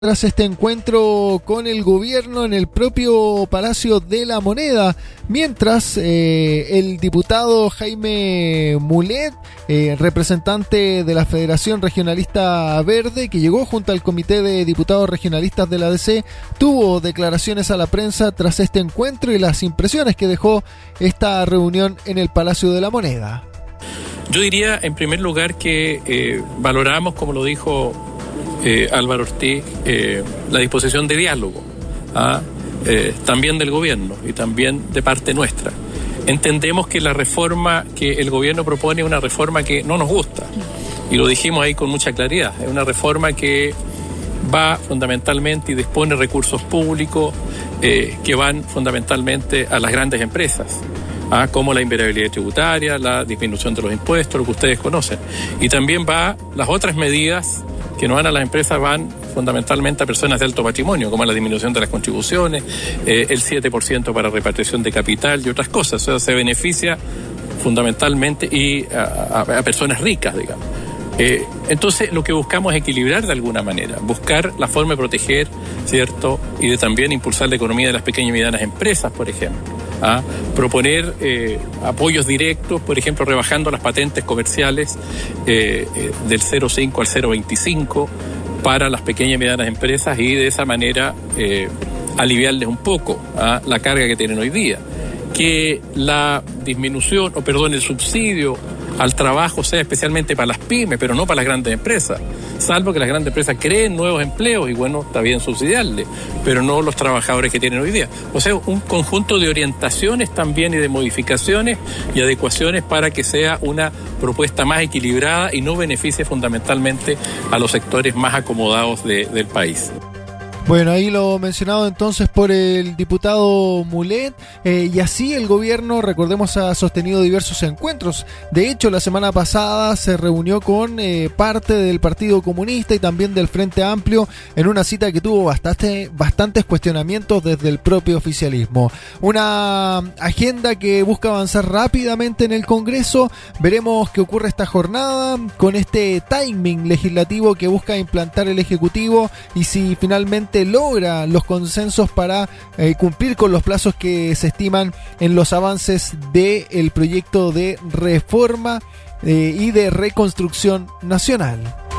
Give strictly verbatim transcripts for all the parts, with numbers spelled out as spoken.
Tras este encuentro con el gobierno en el propio Palacio de la Moneda, mientras eh, el diputado Jaime Mulet, eh, representante de la Federación Regionalista Verde, que llegó junto al Comité de Diputados Regionalistas de la A D C, tuvo declaraciones a la prensa tras este encuentro y las impresiones que dejó esta reunión en el Palacio de la Moneda. Yo diría, en primer lugar, que eh, valoramos, como lo dijo Eh, Álvaro Ortiz, eh, la disposición de diálogo, ¿ah? eh, también del gobierno y también de parte nuestra. Entendemos que la reforma que el gobierno propone es una reforma que no nos gusta, y lo dijimos ahí con mucha claridad. Es una reforma que va fundamentalmente y dispone recursos públicos eh, que van fundamentalmente a las grandes empresas, ¿ah? como la invariabilidad tributaria, la disminución de los impuestos, lo que ustedes conocen. Y también va las otras medidas que no van a las empresas, van fundamentalmente a personas de alto patrimonio, como la disminución de las contribuciones, eh, el siete por ciento para repatriación de capital y otras cosas. O sea, se beneficia fundamentalmente y a, a, a personas ricas, digamos. Eh, entonces, lo que buscamos es equilibrar de alguna manera, buscar la forma de proteger, ¿cierto? Y de también impulsar la economía de las pequeñas y medianas empresas, por ejemplo. ¿Ah? Proponer eh, apoyos directos, por ejemplo, rebajando las patentes comerciales eh, eh, del cero coma cinco al cero coma veinticinco para las pequeñas y medianas empresas, y de esa manera eh, aliviarles un poco ¿ah? la carga que tienen hoy día. Que la disminución, o perdón, el subsidio al trabajo sea especialmente para las pymes, pero no para las grandes empresas, salvo que las grandes empresas creen nuevos empleos, y bueno, está bien subsidiarle, pero no los trabajadores que tienen hoy día. O sea, un conjunto de orientaciones también y de modificaciones y adecuaciones para que sea una propuesta más equilibrada y no beneficie fundamentalmente a los sectores más acomodados de, del país. Bueno, ahí lo mencionado entonces por el diputado Mulet, eh, y así el gobierno, recordemos, ha sostenido diversos encuentros. De hecho, la semana pasada se reunió con eh, parte del Partido Comunista y también del Frente Amplio en una cita que tuvo bastante, bastantes cuestionamientos desde el propio oficialismo. Una agenda que busca avanzar rápidamente en el Congreso. Veremos qué ocurre esta jornada con este timing legislativo que busca implantar el Ejecutivo, y si finalmente logra los consensos para eh, cumplir con los plazos que se estiman en los avances del proyecto de reforma eh, y de reconstrucción nacional.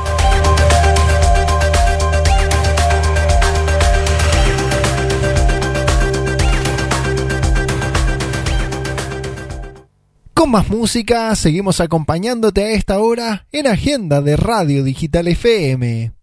Con más música, seguimos acompañándote a esta hora en Agenda de Radio Digital F M.